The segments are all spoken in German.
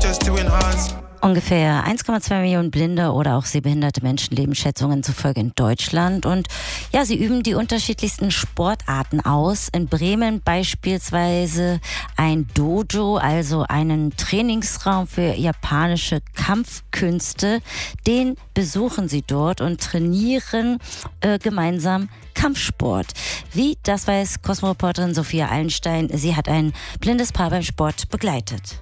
just to enhance. Ungefähr 1,2 Millionen blinde oder auch sehbehinderte Menschen leben Schätzungen zufolge in Deutschland. Und ja, sie üben die unterschiedlichsten Sportarten aus. In Bremen beispielsweise ein Dojo, also einen Trainingsraum für japanische Kampfkünste. Den besuchen sie dort und trainieren gemeinsam Kampfsport. Wie, das weiß Cosmo-Reporterin Sophia Allenstein. Sie hat ein blindes Paar beim Sport begleitet.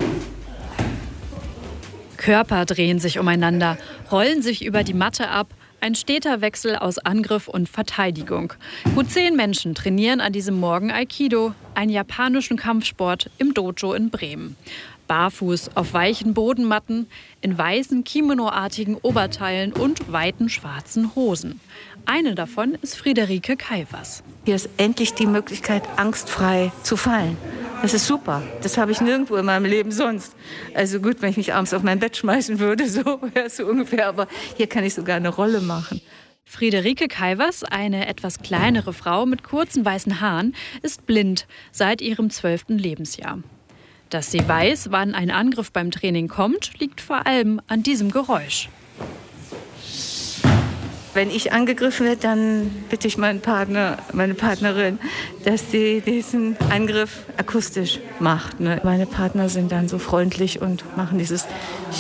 Körper drehen sich umeinander, rollen sich über die Matte ab. Ein steter Wechsel aus Angriff und Verteidigung. Gut 10 Menschen trainieren an diesem Morgen Aikido, einen japanischen Kampfsport im Dojo in Bremen. Barfuß auf weichen Bodenmatten, in weißen kimonoartigen Oberteilen und weiten schwarzen Hosen. Eine davon ist Friederike Kaivas. Hier ist endlich die Möglichkeit, angstfrei zu fallen. Das ist super. Das habe ich nirgendwo in meinem Leben sonst. Also gut, wenn ich mich abends auf mein Bett schmeißen würde, so wäre es so ungefähr. Aber hier kann ich sogar eine Rolle machen. Friederike Kaivas, eine etwas kleinere Frau mit kurzen weißen Haaren, ist blind seit ihrem 12. Lebensjahr. Dass sie weiß, wann ein Angriff beim Training kommt, liegt vor allem an diesem Geräusch. Wenn ich angegriffen werde, dann bitte ich meinen Partner, meine Partnerin, dass sie diesen Angriff akustisch macht. Ne? Meine Partner sind dann so freundlich und machen dieses,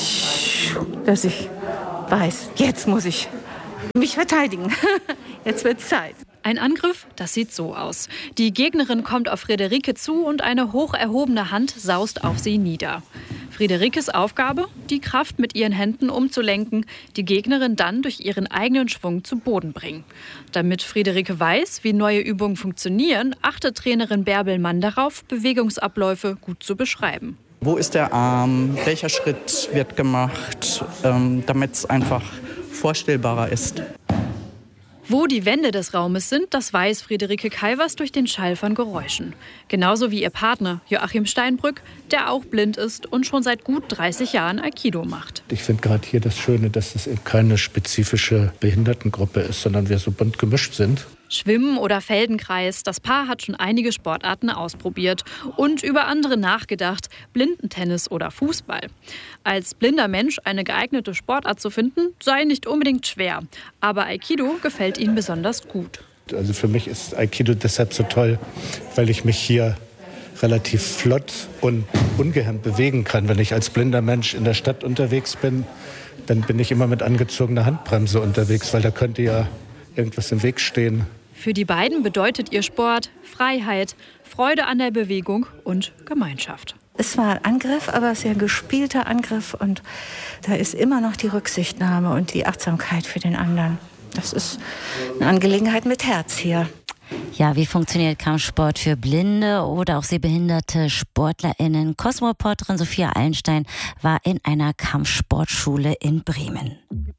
dass ich weiß, jetzt muss ich mich verteidigen. Jetzt wird's Zeit. Ein Angriff, das sieht so aus. Die Gegnerin kommt auf Friederike zu und eine hoch erhobene Hand saust auf sie nieder. Friederikes Aufgabe, die Kraft mit ihren Händen umzulenken, die Gegnerin dann durch ihren eigenen Schwung zu Boden bringen. Damit Friederike weiß, wie neue Übungen funktionieren, achtet Trainerin Bärbel Mann darauf, Bewegungsabläufe gut zu beschreiben. Wo ist der Arm? Welcher Schritt wird gemacht, damit es einfach vorstellbarer ist? Wo die Wände des Raumes sind, das weiß Friederike Kaivas durch den Schall von Geräuschen. Genauso wie ihr Partner Joachim Steinbrück, der auch blind ist und schon seit gut 30 Jahren Aikido macht. Ich finde gerade hier das Schöne, dass es eben keine spezifische Behindertengruppe ist, sondern wir so bunt gemischt sind. Schwimmen oder Feldenkreis, das Paar hat schon einige Sportarten ausprobiert und über andere nachgedacht, Blindentennis oder Fußball. Als blinder Mensch eine geeignete Sportart zu finden, sei nicht unbedingt schwer. Aber Aikido gefällt ihnen besonders gut. Also für mich ist Aikido deshalb so toll, weil ich mich hier relativ flott und ungehemmt bewegen kann. Wenn ich als blinder Mensch in der Stadt unterwegs bin, dann bin ich immer mit angezogener Handbremse unterwegs, weil da könnte ja irgendwas im Weg stehen. Für die beiden bedeutet ihr Sport Freiheit, Freude an der Bewegung und Gemeinschaft. Es war ein Angriff, aber sehr gespielter Angriff. Und da ist immer noch die Rücksichtnahme und die Achtsamkeit für den anderen. Das ist eine Angelegenheit mit Herz hier. Ja, wie funktioniert Kampfsport für blinde oder auch sehbehinderte SportlerInnen? Cosmo-Reporterin Sophia Allenstein war in einer Kampfsportschule in Bremen.